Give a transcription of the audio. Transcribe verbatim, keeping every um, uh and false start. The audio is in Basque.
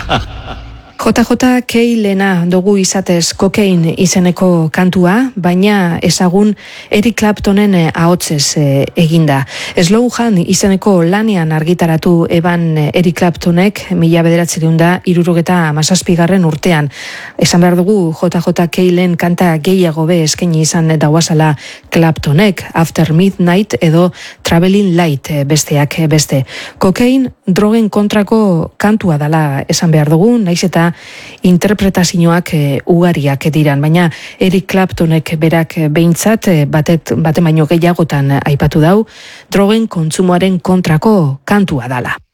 J J Keilena dugu izatez kokein izeneko kantua, baina ezagun Eric Claptonen ahotsez eginda. Slow Hand izeneko lanean argitaratu eban Eric Claptonek mila bederatziehun eta hirurogeta hamazazpigarren urtean. Esan behar dugu J J Keilen kanta gehiago be eskaini izan dauazala Claptonek, After Midnight edo Traveling Light besteak beste. Kokein drogen kontrako kantua dala esan behar dugu, naiz eta interpretazioak e, ugariak diran, baina Eric Claptonek berak behintzat batet, bate baino gehiagotan aipatu dau, drogen kontsumoaren kontrako kantua dala.